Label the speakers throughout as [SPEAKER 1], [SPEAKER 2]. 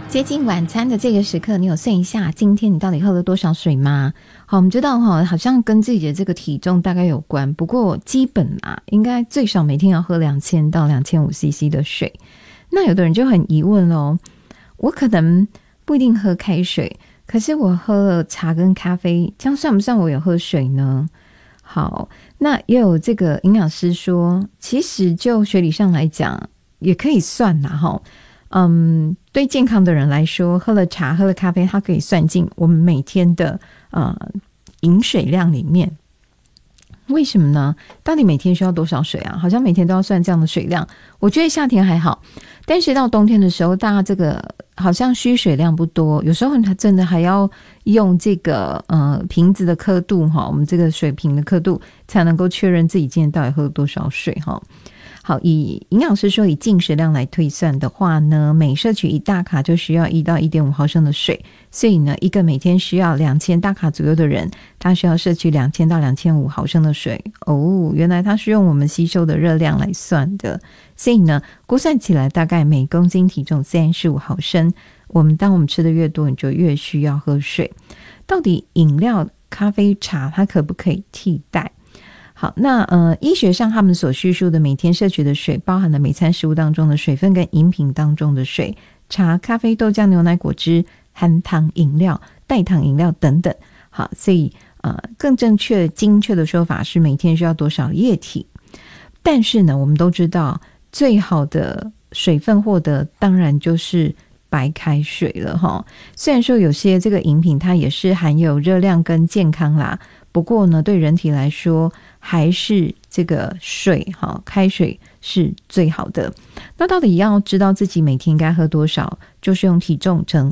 [SPEAKER 1] 接近晚餐的这个时刻，你有算一下今天你到底喝了多少水吗？好，我们知道好像跟自己的这个体重大概有关，不过基本应该最少每天要喝2000到2500cc 的水。那有的人就很疑问咯，我可能不一定喝开水，可是我喝了茶跟咖啡，这样算不算我有喝水呢？好，那也有这个营养师说，其实就学理上来讲也可以算啦对健康的人来说，喝了茶喝了咖啡，它可以算进我们每天的饮水量里面。为什么呢？到底每天需要多少水啊？好像每天都要算这样的水量。我觉得夏天还好，但是到冬天的时候，大家这个好像需水量不多，有时候它真的还要用这个瓶子的刻度我们这个水瓶的刻度才能够确认自己今天到底喝了多少水好，以营养师说以进食量来推算的话呢，每摄取1大卡就需要1到1.5毫升的水，所以呢，一个每天需要2000大卡左右的人，他需要摄取2000到2500毫升的水。原来他是用我们吸收的热量来算的，所以呢，估算起来大概每公斤体重35毫升。当我们吃的越多，你就越需要喝水。到底饮料、咖啡、茶它可不可以替代？好，那医学上他们所叙述的每天摄取的水，包含了每餐食物当中的水分跟饮品当中的水，茶、咖啡、豆浆、牛奶、果汁、含糖饮料、代糖饮料等等。好，所以更正确精确的说法是每天需要多少液体。但是呢，我们都知道最好的水分获得当然就是白开水了虽然说有些这个饮品它也是含有热量跟健康啦，不过呢，对人体来说还是这个水开水是最好的。那到底要知道自己每天应该喝多少，就是用体重乘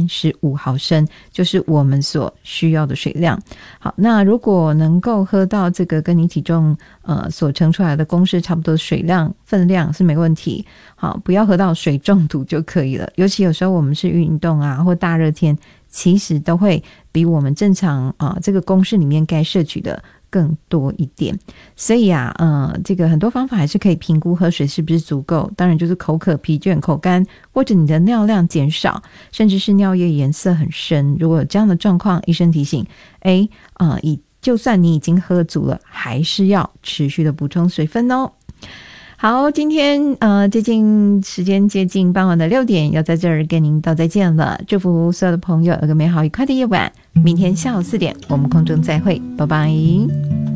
[SPEAKER 1] 35毫升，就是我们所需要的水量。好，那如果能够喝到这个跟你体重所乘出来的公式差不多的水量分量是没问题。好，不要喝到水中毒就可以了。尤其有时候我们是运动或大热天，其实都会比我们正常这个公式里面该摄取的更多一点。所以这个很多方法还是可以评估喝水是不是足够。当然就是口渴、疲倦、口干，或者你的尿量减少，甚至是尿液颜色很深。如果有这样的状况，医生提醒就算你已经喝足了，还是要持续的补充水分哦。好，今天时间接近傍晚的6点，要在这儿跟您道再见了。祝福所有的朋友有个美好愉快的夜晚。明天下午4点我们空中再会，拜拜。